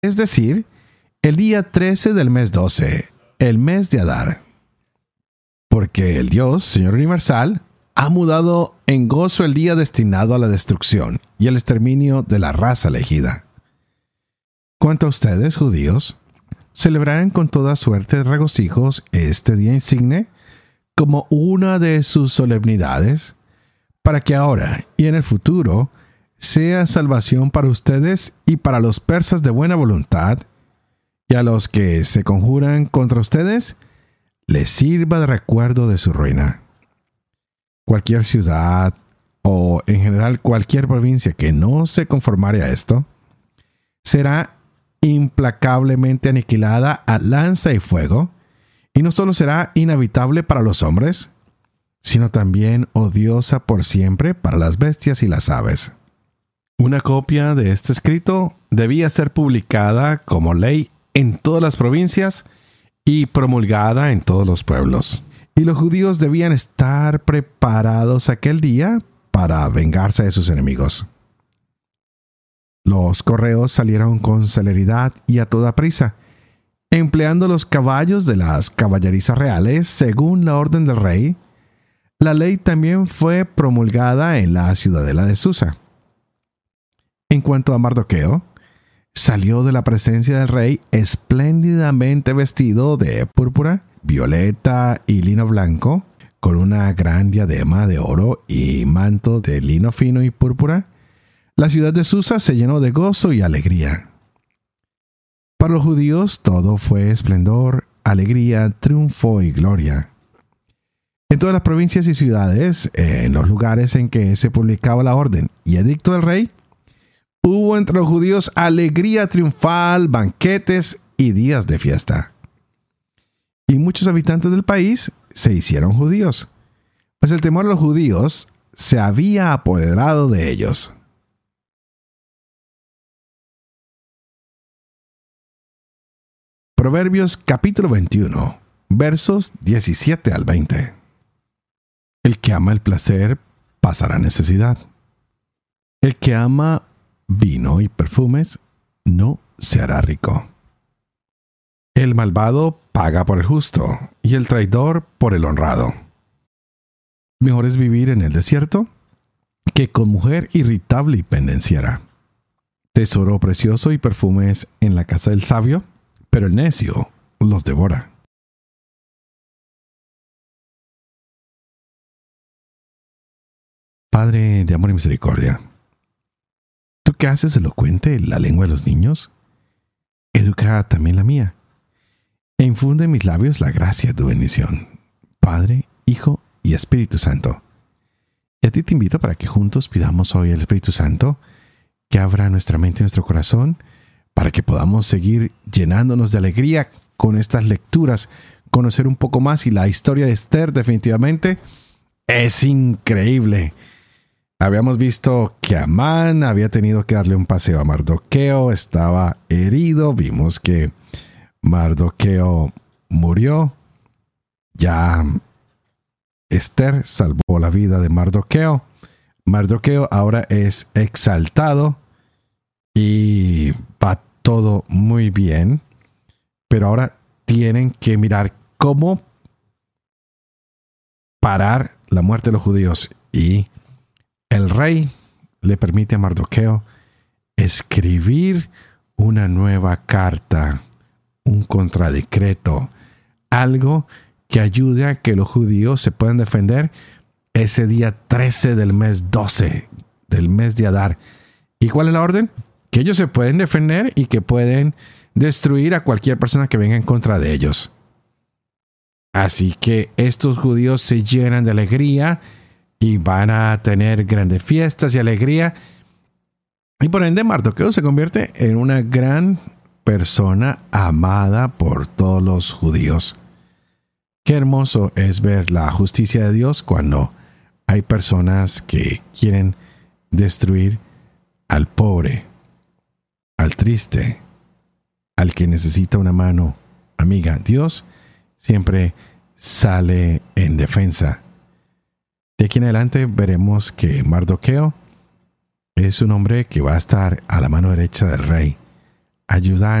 es decir, el día 13 del mes 12, el mes de Adar. Porque el Dios, Señor Universal, ha mudado en gozo el día destinado a la destrucción y el exterminio de la raza elegida. Cuanto a ustedes, judíos, celebrarán con toda suerte de regocijos este día insigne como una de sus solemnidades, para que ahora y en el futuro sea salvación para ustedes y para los persas de buena voluntad, y a los que se conjuran contra ustedes, les sirva de recuerdo de su ruina. Cualquier ciudad, o en general cualquier provincia que no se conformare a esto, será implacablemente aniquilada a lanza y fuego, y no solo será inhabitable para los hombres, sino también odiosa por siempre para las bestias y las aves. Una copia de este escrito debía ser publicada como ley en todas las provincias y promulgada en todos los pueblos. Y los judíos debían estar preparados aquel día para vengarse de sus enemigos. Los correos salieron con celeridad y a toda prisa, empleando los caballos de las caballerizas reales según la orden del rey. La ley también fue promulgada en la ciudadela de Susa. En cuanto a Mardoqueo, salió de la presencia del rey espléndidamente vestido de púrpura, violeta y lino blanco, con una gran diadema de oro y manto de lino fino y púrpura. La ciudad de Susa se llenó de gozo y alegría. Para los judíos todo fue esplendor, alegría, triunfo y gloria. En todas las provincias y ciudades, en los lugares en que se publicaba la orden y edicto del rey, hubo entre los judíos alegría triunfal, banquetes y días de fiesta. Y muchos habitantes del país se hicieron judíos, pues el temor a los judíos se había apoderado de ellos. Proverbios capítulo 21, versos 17 al 20. El que ama el placer pasará necesidad. El que ama vino y perfumes no se hará rico. El malvado paga por el justo y el traidor por el honrado. Mejor es vivir en el desierto que con mujer irritable y pendenciera. Tesoro precioso y perfumes en la casa del sabio, pero el necio los devora. Padre de amor y misericordia, ¿tú que haces elocuente la lengua de los niños? Educa también la mía, e infunde en mis labios la gracia de tu bendición, Padre, Hijo y Espíritu Santo. Y a ti te invito para que juntos pidamos hoy al Espíritu Santo que abra nuestra mente y nuestro corazón para que podamos seguir llenándonos de alegría con estas lecturas, conocer un poco más. Y la historia de Esther definitivamente es increíble. Habíamos visto que Amán había tenido que darle un paseo a Mardoqueo, estaba herido, vimos que Mardoqueo murió. Ya Esther salvó la vida de Mardoqueo. Mardoqueo ahora es exaltado y va todo muy bien, pero ahora tienen que mirar cómo parar la muerte de los judíos, y el rey le permite a Mardoqueo escribir una nueva carta, un contradecreto, algo que ayude a que los judíos se puedan defender ese día 13 del mes 12, del mes de Adar. ¿Y cuál es la orden? Que ellos se pueden defender y que pueden destruir a cualquier persona que venga en contra de ellos. Así que estos judíos se llenan de alegría y van a tener grandes fiestas y alegría. Y por ende Mardoqueo se convierte en una gran persona amada por todos los judíos. Qué hermoso es ver la justicia de Dios cuando hay personas que quieren destruir al pobre, al triste, al que necesita una mano amiga. Dios siempre sale en defensa. De aquí en adelante veremos que Mardoqueo es un hombre que va a estar a la mano derecha del rey ayudar